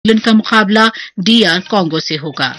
New Zealand का मुकाबला DR Congo से होगा।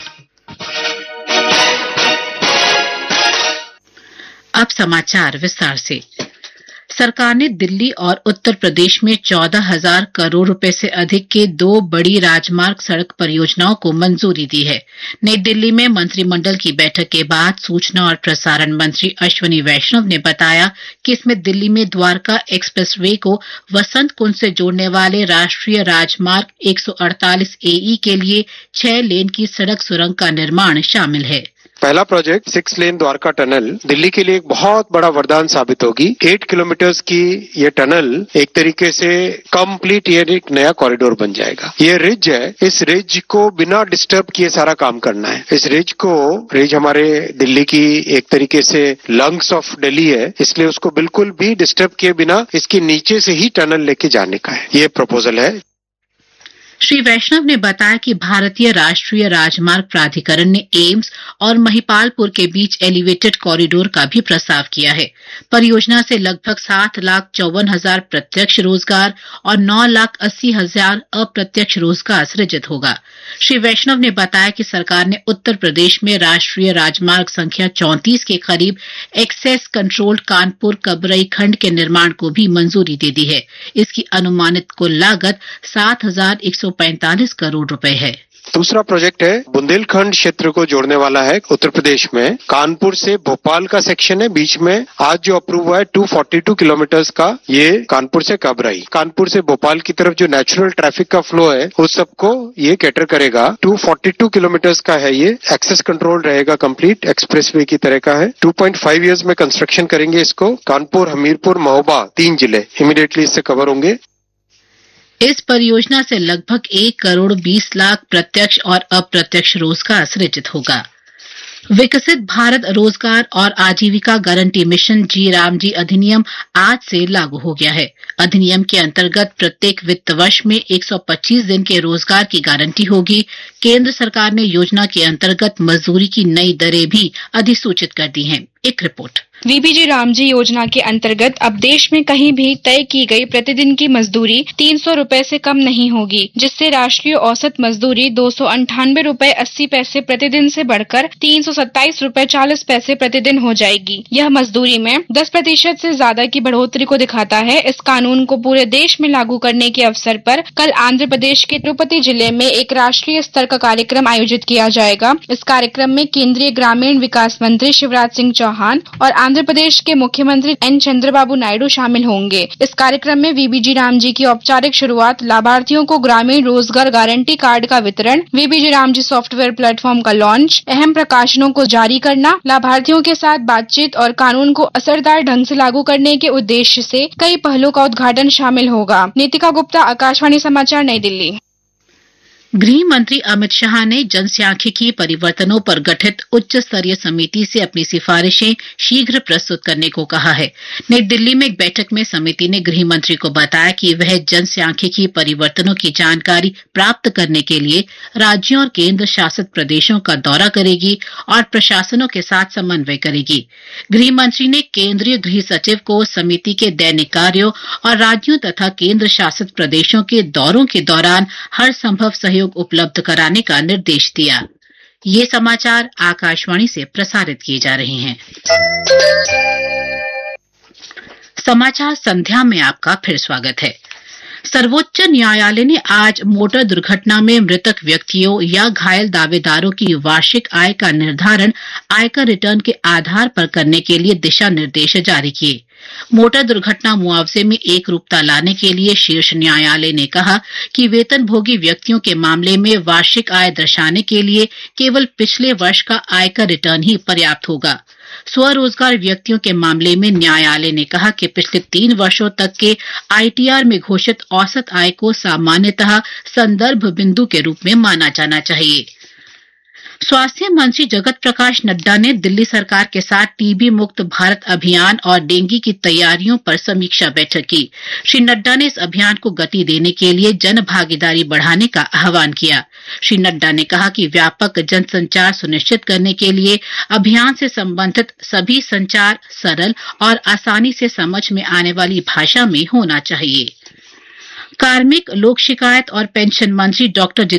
अब समाचार विस्तार से। सरकार ने दिल्ली और उत्तर प्रदेश में 14,000 करोड़ रुपए से अधिक के 2 बड़ी राजमार्ग सड़क परियोजनाओं को मंजूरी दी है। नई दिल्ली में मंत्रिमंडल की बैठक के बाद सूचना और प्रसारण मंत्री अश्विनी वैष्णव ने बताया कि इसमें दिल्ली में द्वारका एक्सप्रेसवे को वसंत कुंज से जोड़ने वाले राष्ट्रीय राजमार्ग 148 AE के लिए 6 लेन की सड़क सुरंग का निर्माण शामिल है। पहला प्रोजेक्ट 6 लेन द्वारका टनल दिल्ली के लिए एक बहुत बड़ा वरदान साबित होगी। 8 किलोमीटर की ये टनल एक तरीके से कंप्लीट ये एक नया कॉरिडोर बन जाएगा। ये रिज है, इस रिज को बिना डिस्टर्ब किए सारा काम करना है। इस रिज हमारे दिल्ली की एक तरीके से लंग्स ऑफ दिल्ली है, इसलिए उसको बिल्कुल भी डिस्टर्ब किए बिना इसके नीचे से ही टनल लेके जाने का है, ये प्रपोजल है। श्री वैष्णव ने बताया कि भारतीय राष्ट्रीय राजमार्ग प्राधिकरण ने एम्स और महिपालपुर के बीच एलिवेटेड कॉरिडोर का भी प्रस्ताव किया है। परियोजना से लगभग 7,54,000 प्रत्यक्ष रोजगार और 9,80,000 अप्रत्यक्ष रोजगार सृजित होगा। श्री वैष्णव ने बताया कि सरकार ने उत्तर प्रदेश में राष्ट्रीय राजमार्ग संख्या 34 के करीब एक्सेस कंट्रोल्ड कानपुर कबरई खंड के निर्माण को भी मंजूरी दे दी है। इसकी अनुमानित कुल लागत 7,145 करोड़ रुपए है। दूसरा प्रोजेक्ट है बुंदेलखंड क्षेत्र को जोड़ने वाला है उत्तर प्रदेश में। कानपुर से भोपाल का सेक्शन है, बीच में आज जो अप्रूव हुआ है 242 किलोमीटर का, ये कानपुर से कबरई, कानपुर से भोपाल की तरफ जो नेचुरल ट्रैफिक का फ्लो है उस सबको ये कैटर करेगा। 242 किलोमीटर का है, ये एक्सेस कंट्रोल रहेगा, कंप्लीट एक्सप्रेसवे की तरह का है। 2.5 इयर्स में कंस्ट्रक्शन करेंगे इसको। कानपुर, हमीरपुर, महोबा 3 जिले इमीडिएटली इससे कवर होंगे। इस परियोजना से लगभग 1 करोड़ 20 लाख प्रत्यक्ष और अप्रत्यक्ष रोजगार सृजित होगा। विकसित भारत रोजगार और आजीविका गारंटी मिशन जी रामजी अधिनियम आज से लागू हो गया है। अधिनियम के अंतर्गत प्रत्येक वित्त वर्ष में 125 दिन के रोजगार की गारंटी होगी। केंद्र सरकार ने योजना के अंतर्गत मजदूरी की नई दरें भी अधिसूचित कर दी हैं। एक रिपोर्ट। VBG रामजी योजना के अंतर्गत अब देश में कहीं भी तय की गई प्रतिदिन की मजदूरी 300 रुपए से कम नहीं होगी, जिससे राष्ट्रीय औसत मजदूरी 298 रुपए 80 पैसे प्रतिदिन से बढ़कर 327 रुपए 40 पैसे प्रतिदिन हो जाएगी। यह मजदूरी में 10% से ज्यादा की बढ़ोतरी को दिखाता है। इस कानून को पूरे देश में लागू करने के अवसर पर कल आंध्र प्रदेश के तिरुपति जिले में एक राष्ट्रीय स्तर का कार्यक्रम आयोजित किया जाएगा। इस कार्यक्रम में केंद्रीय ग्रामीण विकास मंत्री शिवराज सिंह चौहान और आंध्र प्रदेश के मुख्यमंत्री N चंद्रबाबू नायडू शामिल होंगे। इस कार्यक्रम में VBG रामजी की औपचारिक शुरुआत, लाभार्थियों को ग्रामीण रोजगार गारंटी कार्ड का वितरण, VBG रामजी सॉफ्टवेयर प्लेटफॉर्म का लॉन्च, अहम प्रकाशनों को जारी करना, लाभार्थियों के साथ बातचीत और कानून को असरदार ढंग से लागू करने के उद्देश्य से कई पहलों का उद्घाटन शामिल होगा। नीतिका गुप्ता, आकाशवाणी समाचार, नई दिल्ली। गृह मंत्री अमित शाह ने जनसांख्यिकी परिवर्तनों पर गठित उच्च स्तरीय समिति से अपनी सिफारिशें शीघ्र प्रस्तुत करने को कहा है। नई दिल्ली में एक बैठक में समिति ने गृह मंत्री को बताया कि वह जनसांख्यिकी परिवर्तनों की जानकारी प्राप्त करने के लिए राज्यों और केंद्र शासित प्रदेशों का दौरा करेगी और प्रशासनों के साथ समन्वय करेगी। गृह मंत्री ने केंद्रीय गृह सचिव को समिति के दैनिक कार्यों और राज्यों तथा केंद्र शासित प्रदेशों के दौरों के दौरान हर संभव सहयोग उपलब्ध कराने का निर्देश दिया। ये समाचार आकाशवाणी से प्रसारित किए जा रहे हैं। समाचार संध्या में आपका फिर स्वागत है। सर्वोच्च न्यायालय ने आज मोटर दुर्घटना में मृतक व्यक्तियों या घायल दावेदारों की वार्षिक आय का निर्धारण आयकर रिटर्न के आधार पर करने के लिए दिशा निर्देश जारी किए। मोटर दुर्घटना मुआवजे में एक रूपता लाने के लिए शीर्ष न्यायालय ने कहा कि वेतनभोगी व्यक्तियों के मामले में वार्षिक आय दर्शाने के लिए केवल पिछले वर्ष का आयकर रिटर्न ही पर्याप्त होगा। स्वरोजगार व्यक्तियों के मामले में न्यायालय ने कहा कि पिछले 3 वर्षों तक के ITR में घोषित औसत आय को सामान्यतः संदर्भ बिंदु के रूप में माना जाना चाहिए। स्वास्थ्य मंत्री जगत प्रकाश नड्डा ने दिल्ली सरकार के साथ टीबी मुक्त भारत अभियान और डेंगू की तैयारियों पर समीक्षा बैठक की। श्री नड्डा ने इस अभियान को गति देने के लिए जन भागीदारी बढ़ाने का आह्वान किया। श्री नड्डा ने कहा कि व्यापक जनसंचार सुनिश्चित करने के लिए अभियान से संबंधित सभी संचार सरल और आसानी से समझ में आने वाली भाषा में होना चाहिए। कार्मिक, लोक शिकायत और पेंशन मंत्री डॉ